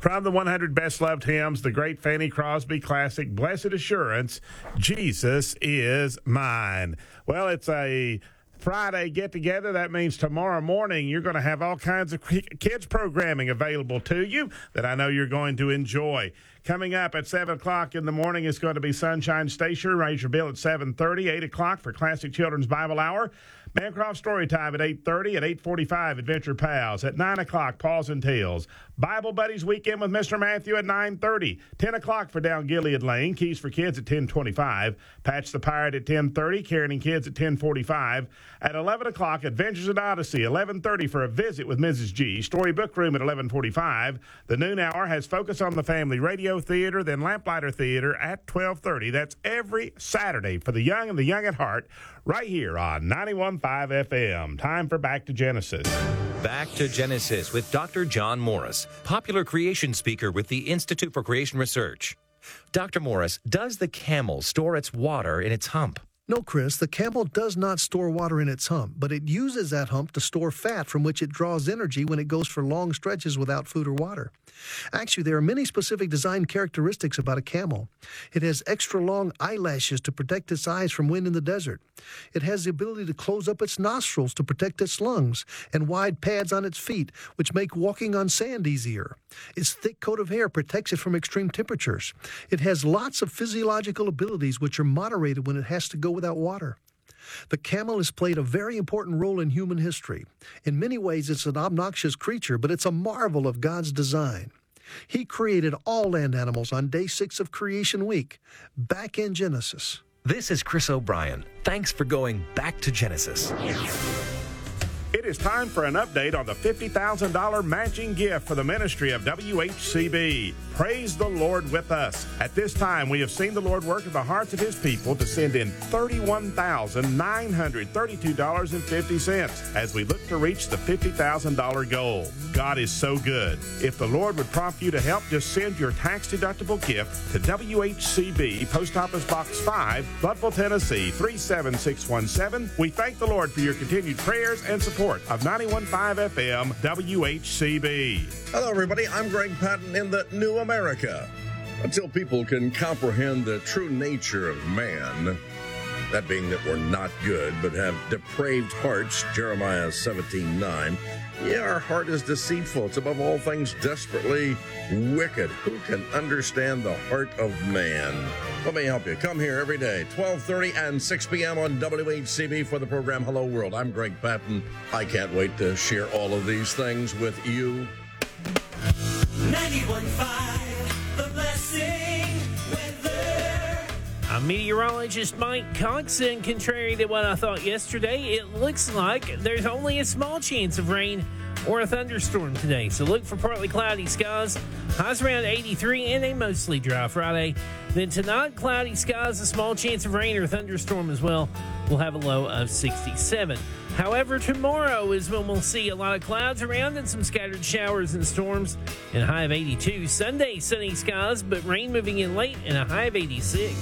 From the 100 Best Loved Hymns, the great Fanny Crosby classic, Blessed Assurance, Jesus is Mine. Well, it's a Friday get-together. That means tomorrow morning you're going to have all kinds of kids programming available to you that I know you're going to enjoy. Coming up at 7 o'clock in the morning is going to be Sunshine Station, Ranger Bill at 7:30, 8 o'clock for Classic Children's Bible Hour. Bancroft Storytime at 8:30, at 8:45, Adventure Pals. At 9 o'clock, Paws and Tales. Bible Buddies Weekend with Mr. Matthew at 9:30. 10 o'clock for Down Gilead Lane. Keys for Kids at 10:25. Patch the Pirate at 10:30. Karen and Kids at 10:45. At 11 o'clock, Adventures in Odyssey. 11:30 for A Visit with Mrs. G. Storybook Room at 11:45. The noon hour has Focus on the Family Radio Theater, then Lamplighter Theater at 12:30. That's every Saturday for the young and the young at heart, right here on 91.5 FM. Time for Back to Genesis. Back to Genesis with Dr. John Morris, popular creation speaker with the Institute for Creation Research. Dr. Morris, does the camel store its water in its hump? No, Chris, the camel does not store water in its hump, but it uses that hump to store fat from which it draws energy when it goes for long stretches without food or water. Actually, there are many specific design characteristics about a camel. It has extra long eyelashes to protect its eyes from wind in the desert. It has the ability to close up its nostrils to protect its lungs, and wide pads on its feet, which make walking on sand easier. Its thick coat of hair protects it from extreme temperatures. It has lots of physiological abilities which are moderated when it has to go without water. The camel has played a very important role in human history. In many ways, it's an obnoxious creature, but it's a marvel of God's design. He created all land animals on day 6 of Creation Week, back in Genesis. This is Chris O'Brien. Thanks for going back to Genesis. It is time for an update on the $50,000 matching gift for the ministry of WHCB. Praise the Lord with us. At this time, we have seen the Lord work in the hearts of His people to send in $31,932.50 as we look to reach the $50,000 goal. God is so good. If the Lord would prompt you to help, just send your tax-deductible gift to WHCB, Post Office Box 5, Bloodville, Tennessee, 37617. We thank the Lord for your continued prayers and support of 91.5 FM WHCB. Hello, everybody. I'm Greg Patton in the New America. Until people can comprehend the true nature of man, that being that we're not good but have depraved hearts, Jeremiah 17:9. Yeah, our heart is deceitful. It's above all things desperately wicked. Who can understand the heart of man? Let me help you. Come here every day, 12:30 and 6 p.m. on WHCB for the program Hello World. I'm Greg Patton. I can't wait to share all of these things with you. 91.5, The Blessing Weather. I'm meteorologist Mike Cox, and contrary to what I thought yesterday, it looks like there's only a small chance of rain or a thunderstorm today. So look for partly cloudy skies, highs around 83, and a mostly dry Friday. Then tonight, cloudy skies, a small chance of rain or thunderstorm as well. We'll have a low of 67. However, tomorrow is when we'll see a lot of clouds around and some scattered showers and storms, and a high of 82. Sunday, sunny skies, but rain moving in late, and a high of 86.